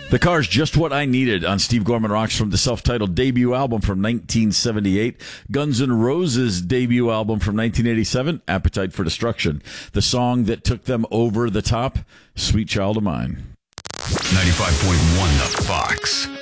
The Car's Just What I Needed on Steve Gorman Rocks from the self-titled debut album from 1978. Guns N' Roses' debut album from 1987, Appetite for Destruction. The song that took them over the top, Sweet Child of Mine. 95.1 The Fox.